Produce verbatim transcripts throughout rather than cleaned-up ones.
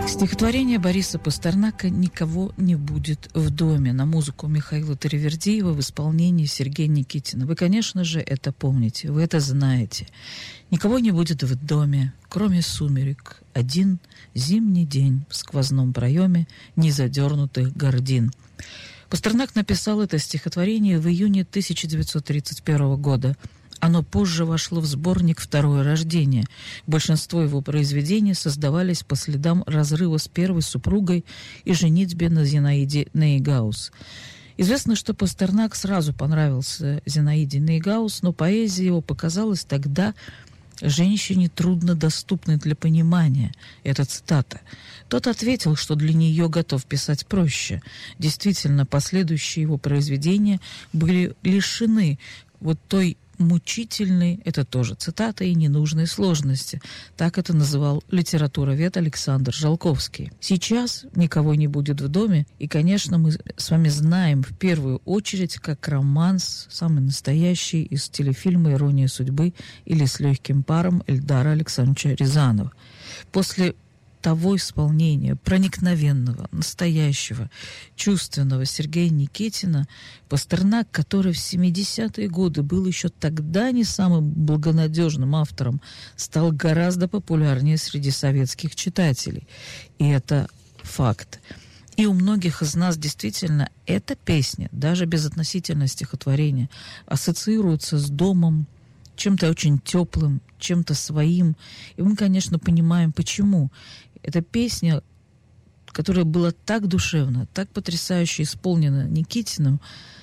Стихотворение Бориса Пастернака «Никого не будет в доме» на музыку Михаила Таривердиева в исполнении Сергея Никитина. Вы, конечно же, это помните, вы это знаете. Никого не будет в доме, кроме сумерек. Один зимний день в сквозном проеме незадернутых гардин. Пастернак написал это стихотворение в июне тысяча девятьсот тридцать первого года. Оно позже вошло в сборник «Второе рождение». Большинство его произведений создавались по следам разрыва с первой супругой и женитьбе на Зинаиде Нейгаус. Известно, что Пастернак сразу понравился Зинаиде Нейгаус, но поэзия его показалась тогда женщине труднодоступной для понимания. Это цитата. Тот ответил, что для нее готов писать проще. Действительно, последующие его произведения были лишены вот той мучительной, это тоже цитата, и ненужной сложности. Так это называл литературовед Александр Жалковский. Сейчас никого не будет в доме, и, конечно, мы с вами знаем в первую очередь как романс, самый настоящий из телефильма «Ирония судьбы» или «С легким паром» Эльдара Александровича Рязанова. После того исполнения проникновенного, настоящего, чувственного Сергея Никитина, Пастернак, который в семидесятые годы был еще тогда не самым благонадежным автором, стал гораздо популярнее среди советских читателей. И это факт. И у многих из нас действительно эта песня, даже безотносительно стихотворения, ассоциируется с домом, чем-то очень теплым, чем-то своим. И мы, конечно, понимаем, почему. Эта песня, которая была так душевно, так потрясающе исполнена Никитиным,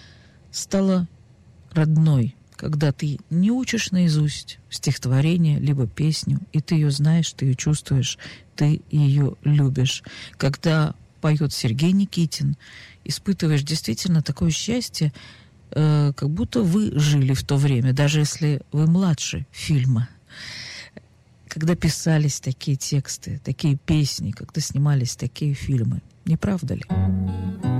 стала родной, когда ты не учишь наизусть стихотворение, либо песню, и ты ее знаешь, ты ее чувствуешь, ты ее любишь. Когда поет Сергей Никитин, испытываешь действительно такое счастье, э, как будто вы жили в то время, даже если вы младше фильма. Когда писались такие тексты, такие песни, когда снимались такие фильмы. Не правда ли?